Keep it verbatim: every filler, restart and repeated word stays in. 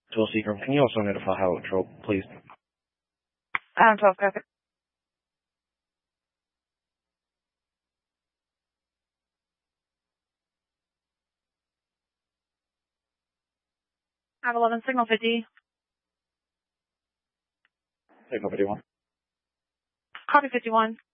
Tool Seeker, can you also notify Howard Trope, please? Adam twelve, copy. Have eleven, signal fifty. Signal fifty-one. Copy fifty-one.